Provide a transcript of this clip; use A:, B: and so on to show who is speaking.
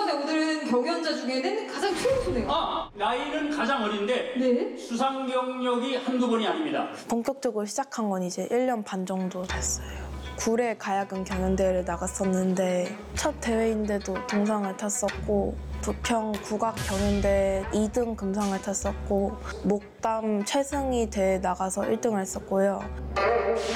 A: 부산에 오른 경연자 중에는 가장 최우수네요.
B: 나이는 가장 어린데
A: 네.
B: 수상 경력이 한두 번이 아닙니다.
C: 본격적으로 시작한 건 이제 1년 반 정도 됐어요. 구례 가야금 경연대회를 나갔었는데 첫 대회인데도 동상을 탔었고, 부평 국악 경연대 2등 금상을 탔었고, 목담 최승희 대회 나가서 1등을 했었고요.